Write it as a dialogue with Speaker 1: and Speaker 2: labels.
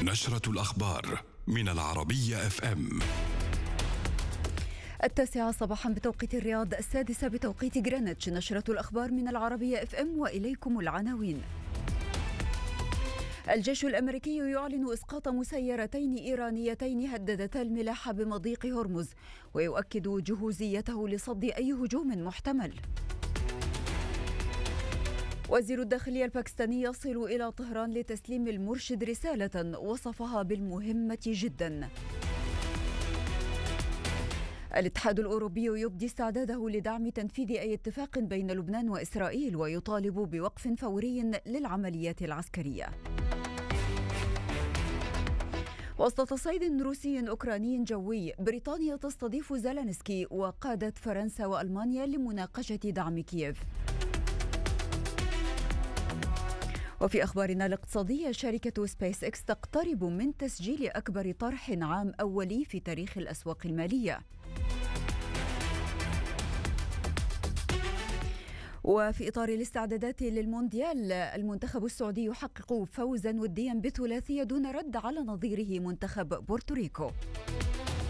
Speaker 1: نشرة الأخبار من العربية FM.
Speaker 2: 9 صباحا بتوقيت الرياض، 6 بتوقيت غرينتش. نشرة الأخبار من العربية FM، وإليكم العناوين. الجيش الأمريكي يعلن إسقاط مسيرتين إيرانيتين هددتا الملاحة بمضيق هرمز، ويؤكد جهوزيته لصد أي هجوم محتمل. وزير الداخلية الباكستاني يصل إلى طهران لتسليم المرشد رسالة وصفها بالمهمة جدا. الاتحاد الأوروبي يبدي استعداده لدعم تنفيذ أي اتفاق بين لبنان وإسرائيل، ويطالب بوقف فوري للعمليات العسكرية. وسط تصعيد روسي أوكراني جوي، بريطانيا تستضيف زيلينسكي وقادة فرنسا وألمانيا لمناقشة دعم كييف. وفي أخبارنا الاقتصادية، شركة سبيس إكس تقترب من تسجيل أكبر طرح عام أولي في تاريخ الأسواق المالية. وفي إطار الاستعدادات للمونديال، المنتخب السعودي يحقق فوزا وديا بثلاثية دون رد على نظيره منتخب بورتوريكو.